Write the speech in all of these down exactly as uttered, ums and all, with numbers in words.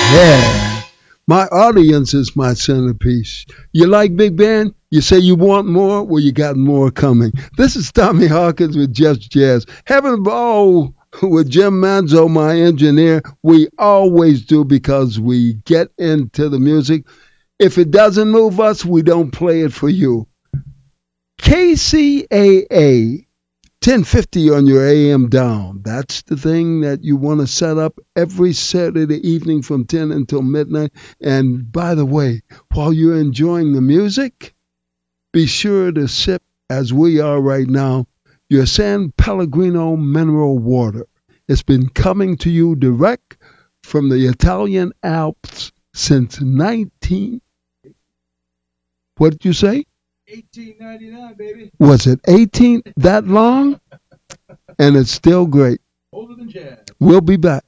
Yeah. My audience is my centerpiece. You like big band? You say you want more? Well, you got more coming. This is Tommy Hawkins with Just Jazz. Having a ball with Jim Manzo, my engineer. We always do because we get into the music. If it doesn't move us, we don't play it for you. K C A A, ten fifty on your A M down. That's the thing that you want to set up every Saturday evening from ten until midnight. And by the way, while you're enjoying the music, be sure to sip, as we are right now, your San Pellegrino mineral water. It's been coming to you direct from the Italian Alps since nineteen. What did you say? eighteen ninety-nine, baby. Was it eighteen that long? And it's still great. Older than jazz. We'll be back.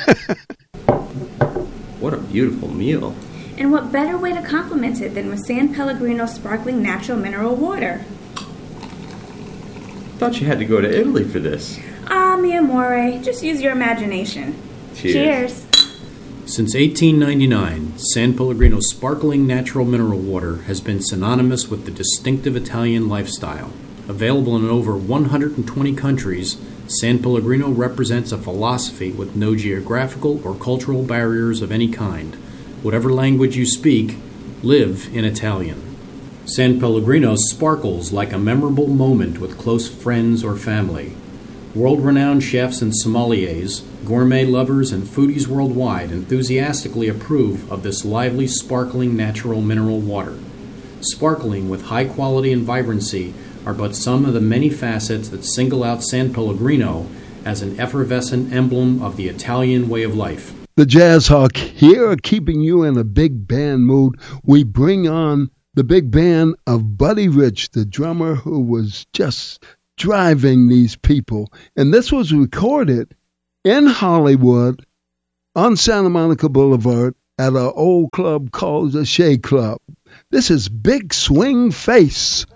What a beautiful meal. And what better way to compliment it than with San Pellegrino sparkling natural mineral water? Thought you had to go to Italy for this. Ah, mi amore, just use your imagination. Cheers. Cheers. Since eighteen ninety-nine, San Pellegrino sparkling natural mineral water has been synonymous with the distinctive Italian lifestyle. Available in over one hundred twenty countries, San Pellegrino represents a philosophy with no geographical or cultural barriers of any kind. Whatever language you speak, live in Italian. San Pellegrino sparkles like a memorable moment with close friends or family. World-renowned chefs and sommeliers, gourmet lovers, and foodies worldwide enthusiastically approve of this lively, sparkling natural mineral water. Sparkling with high quality and vibrancy are but some of the many facets that single out San Pellegrino as an effervescent emblem of the Italian way of life. The Jazz Hawk here, keeping you in a big band mood. We bring on the big band of Buddy Rich, the drummer who was just driving these people. And this was recorded in Hollywood on Santa Monica Boulevard at an old club called the Shea Club. This is Big Swing Face.